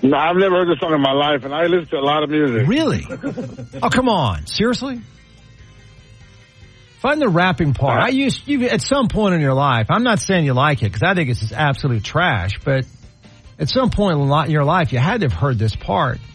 No, I've never heard this song in my life, and I listen to a lot of music. Really? Oh, come on. Seriously? Find the rapping part. You at some point in your life, I'm not saying you like it, because I think it's just absolute trash, but at some point in your life, you had to have heard this part.